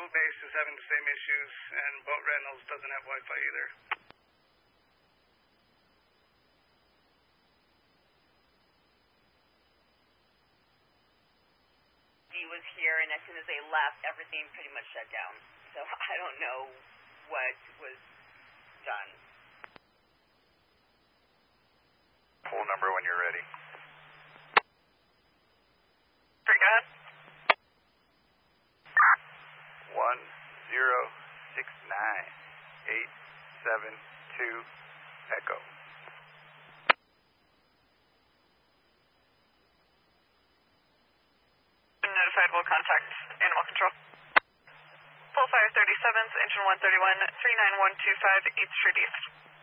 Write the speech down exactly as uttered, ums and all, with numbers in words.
Naval Base is having the same issues, and Boat Rentals doesn't have Wi-Fi either. He was here, and as soon as they left, everything pretty much shut down. So I don't know what was done. Full number when you're ready. Pretty good. One zero six nine eight seven two Echo. Notified, will contact Animal Control. Full Fire thirty-sevens, engine one thirty-one, three nine one two five, eighth Street East.